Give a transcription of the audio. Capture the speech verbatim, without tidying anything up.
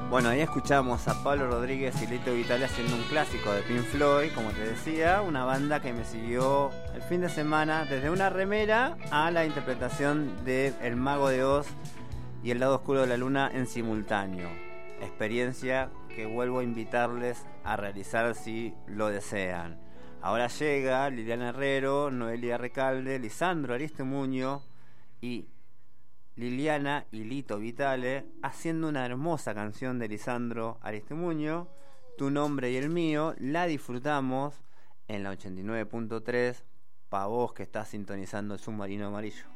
Bueno, ahí escuchamos a Pablo Rodríguez y Lito Vitale haciendo un clásico de Pink Floyd, como te decía, una banda que me siguió el fin de semana desde una remera a la interpretación de El Mago de Oz y El Lado Oscuro de la Luna en simultáneo. Experiencia que vuelvo a invitarles a realizar si lo desean. Ahora llega Liliana Herrero, Noelia Recalde, Lisandro Aristemuño y Liliana y Lito Vitale haciendo una hermosa canción de Lisandro Aristemuño, Tu nombre y el mío. La disfrutamos en la ochenta y nueve punto tres para vos que estás sintonizando el Submarino Amarillo.